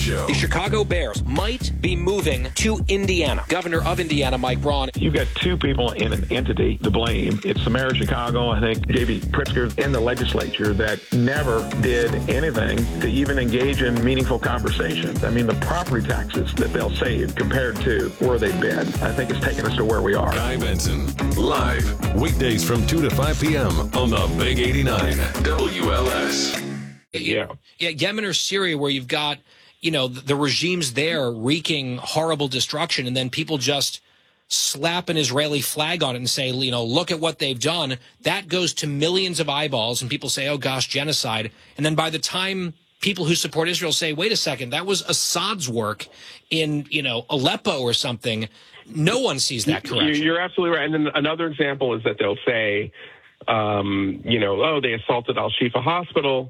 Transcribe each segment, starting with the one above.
Show. The Chicago Bears might be moving to Indiana. Governor of Indiana, Mike Braun. You've got two people in an entity to blame. It's the mayor of Chicago, I think, J.B. Pritzker, in the legislature that never did anything to even engage in meaningful conversations. I mean, the property taxes that they'll save compared to where they've been, I think it's taken us to where we are. Guy Benson, live, weekdays from 2 to 5 p.m. on the Big 89 WLS. Yeah, Yemen or Syria, where you've got, the regimes there wreaking horrible destruction, and then people just slap an Israeli flag on it and say, look at what they've done. That goes to millions of eyeballs, and people say, oh, gosh, genocide. And then by the time people who support Israel say, wait a second, that was Assad's work in, Aleppo or something, no one sees that correction. You're absolutely right. And then another example is that they'll say, they assaulted Al-Shifa Hospital.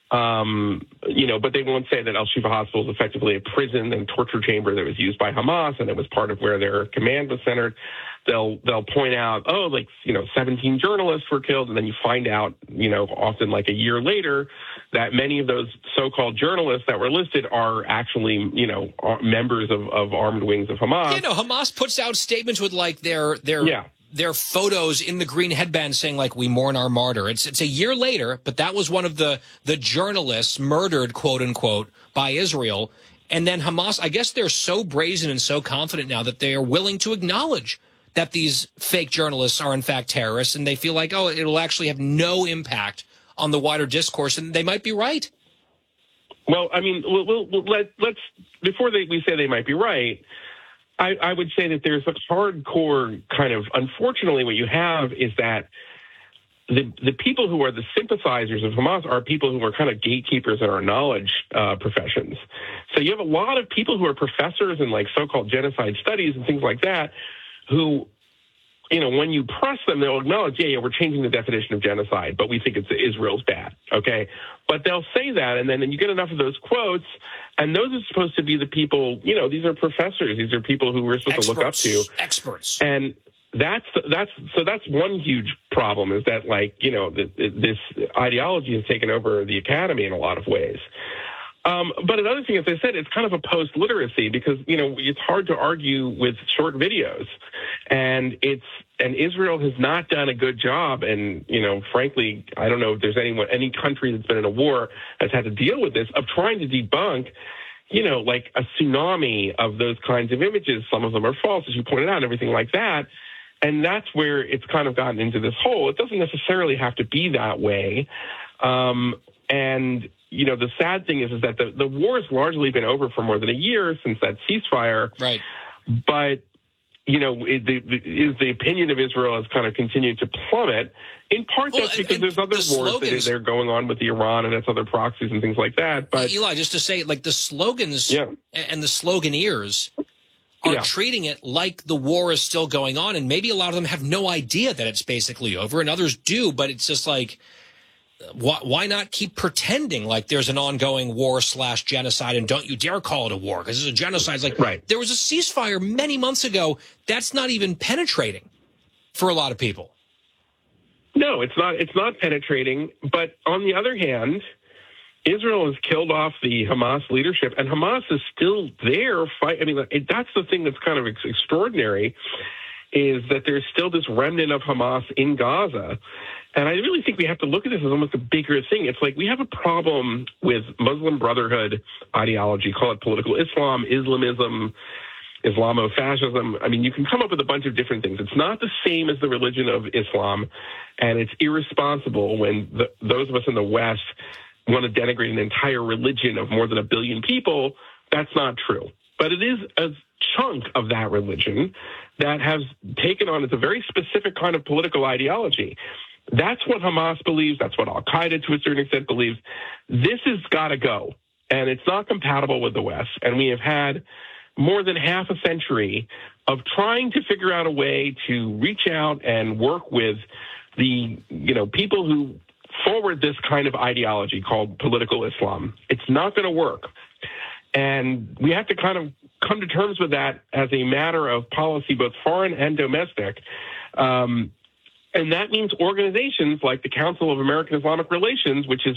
But they won't say that Al-Shifa Hospital is effectively a prison and torture chamber that was used by Hamas, and it was part of where their command was centered. They'll point out, 17 journalists were killed, and then you find out, often like a year later, that many of those so-called journalists that were listed are actually, members of armed wings of Hamas. Hamas puts out statements with their photos in the green headband saying, we mourn our martyr. It's a year later, but that was one of the journalists murdered, quote unquote, by Israel. And then Hamas, I guess they're so brazen and so confident now that they are willing to acknowledge that these fake journalists are in fact terrorists, and they feel like, it'll actually have no impact on the wider discourse, and they might be right. Well, I mean, let's before we say they might be right, I would say that there's a hardcore kind of, unfortunately, what you have is that the people who are the sympathizers of Hamas are people who are kind of gatekeepers in our knowledge professions. So you have a lot of people who are professors in so-called genocide studies and things like that who, when you press them, they'll acknowledge, we're changing the definition of genocide, but we think Israel's bad, okay? But they'll say that, and then you get enough of those quotes, and those are supposed to be the people, these are professors, these are people who we're supposed to look up to. Experts. And that's one huge problem, is that this ideology has taken over the academy in a lot of ways. But another thing, as I said, it's kind of a post-literacy because, it's hard to argue with short videos. And Israel has not done a good job. And, frankly, I don't know if there's any country that's been in a war that's had to deal with this, of trying to debunk, a tsunami of those kinds of images. Some of them are false, as you pointed out, and everything like that. And that's where it's kind of gotten into this hole. It doesn't necessarily have to be that way. The sad thing is that the war has largely been over for more than a year since that ceasefire. Right. But, the opinion of Israel has kind of continued to plummet. In part, that's because there's other wars that they're going on with Iran and its other proxies and things like that. But Eli, just to say, the slogans and the sloganeers are treating it like the war is still going on, and maybe a lot of them have no idea that it's basically over, and others do, but it's just why not keep pretending like there's an ongoing war/genocide, and don't you dare call it a war because it's a genocide. Right. There was a ceasefire many months ago. That's not even penetrating for a lot of people. No, it's not. It's not penetrating. But on the other hand, Israel has killed off the Hamas leadership, and Hamas is still there. That's the thing that's kind of extraordinary, is that there's still this remnant of Hamas in Gaza. And I really think we have to look at this as almost a bigger thing. It's we have a problem with Muslim Brotherhood ideology, call it political Islam, Islamism, Islamofascism. I mean, you can come up with a bunch of different things. It's not the same as the religion of Islam, and it's irresponsible when those of us in the West want to denigrate an entire religion of more than 1 billion people. That's not true. But it is a chunk of that religion that has taken on, it's a very specific kind of political ideology. That's what Hamas believes. That's what Al-Qaeda, to a certain extent, believes. This has got to go, and it's not compatible with the West. And we have had more than half a century of trying to figure out a way to reach out and work with the, people who forward this kind of ideology called political Islam. It's not going to work. And we have to kind of come to terms with that as a matter of policy, both foreign and domestic. And that means organizations like the Council of American Islamic Relations, which is